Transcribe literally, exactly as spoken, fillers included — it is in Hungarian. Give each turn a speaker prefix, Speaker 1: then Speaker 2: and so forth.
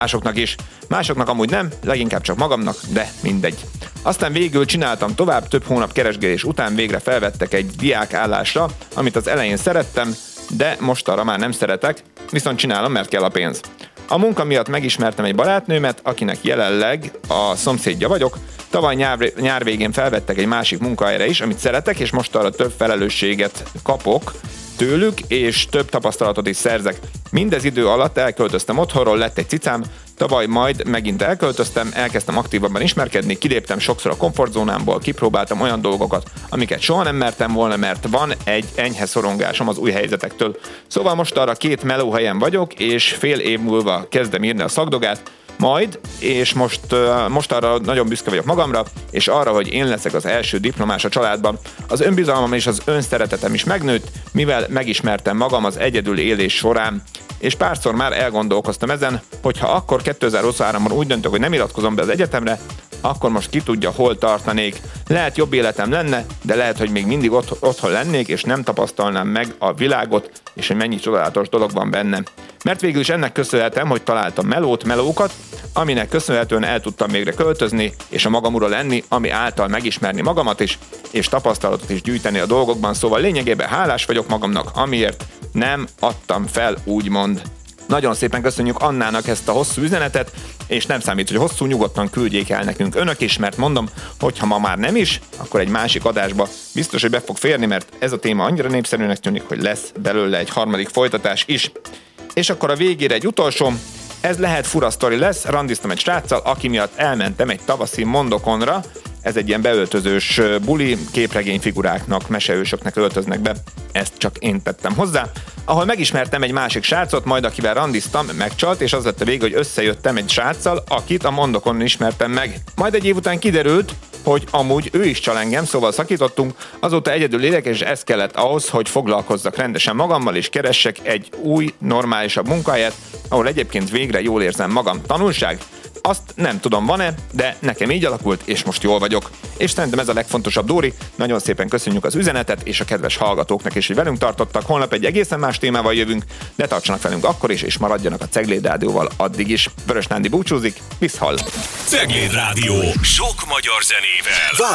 Speaker 1: másoknak is. Másoknak amúgy nem, leginkább csak magamnak, de mindegy. Aztán végül csináltam tovább, több hónap keresgélés után végre felvettek egy diák állásra, amit az elején szerettem, de most arra már nem szeretek, viszont csinálom, mert kell a pénz. A munka miatt megismertem egy barátnőmet, akinek jelenleg a szomszédja vagyok. Tavaly nyár, nyár végén felvettek egy másik munkahelyre is, amit szeretek, és most arra több felelősséget kapok tőlük, és több tapasztalatot is szerzek. Mindez idő alatt elköltöztem otthonról, lett egy cicám, tavaly majd megint elköltöztem, elkezdtem aktívabban ismerkedni, kiléptem sokszor a komfortzónámból, kipróbáltam olyan dolgokat, amiket soha nem mertem volna, mert van egy enyhe szorongásom az új helyzetektől. Szóval most arra két meló helyen vagyok, és fél év múlva kezdem írni a szakdogát, majd, és most, most arra nagyon büszke vagyok magamra, és arra, hogy én leszek az első diplomás a családban. Az önbizalmam és az önszeretetem is megnőtt, mivel megismertem magam az egyedül élés során, és párszor már elgondolkoztam ezen, hogyha akkor kétezer-huszonháromban úgy döntök, hogy nem iratkozom be az egyetemre, akkor most ki tudja, hol tartanék. Lehet jobb életem lenne, de lehet, hogy még mindig ott, otthon lennék, és nem tapasztalnám meg a világot, és hogy mennyi csodálatos dolog van benne. Mert végül is ennek köszönhetem, hogy találtam melót, melókat, aminek köszönhetően el tudtam végre költözni, és a magam ura lenni, ami által megismerni magamat is, és tapasztalatot is gyűjteni a dolgokban, szóval lényegében hálás vagyok magamnak, amiért nem adtam fel, úgymond. Nagyon szépen köszönjük Annának ezt a hosszú üzenetet, és nem számít, hogy hosszú, nyugodtan küldjék el nekünk önök is, mert mondom, hogy ha ma már nem is, akkor egy másik adásba biztos, hogy be fog férni, mert ez a téma annyira népszerűnek tűnik, hogy lesz belőle egy harmadik folytatás is. És akkor a végére egy utolsó, ez lehet fura sztori lesz, randiztam egy sráccal, aki miatt elmentem egy tavaszi mondokonra, ez egy ilyen beöltözős buli, képregényfiguráknak, meseősöknek öltöznek be, ezt csak én tettem hozzá, ahol megismertem egy másik srácot, majd akivel randiztam, megcsalt, és az lett a vége, hogy összejöttem egy sráccal, akit a mondokonon ismertem meg. Majd egy év után kiderült, hogy amúgy ő is csal engem, szóval szakítottunk, azóta egyedül élek, és ez kellett ahhoz, hogy foglalkozzak rendesen magammal, és keressek egy új, normálisabb munkahelyet, ahol egyébként végre jól érzem magam. Tanulság? Azt nem tudom, van-e, de nekem így alakult, és most jól vagyok. És szerintem ez a legfontosabb, Dóri. Nagyon szépen köszönjük az üzenetet, és a kedves hallgatóknak is, hogy velünk tartottak. Holnap egy egészen más témával jövünk, de tartsanak velünk akkor is, és maradjanak a Cegléd Rádióval addig is. Vörös Nándi búcsúzik, viszhall!
Speaker 2: Cegléd Rádió, sok magyar zenével.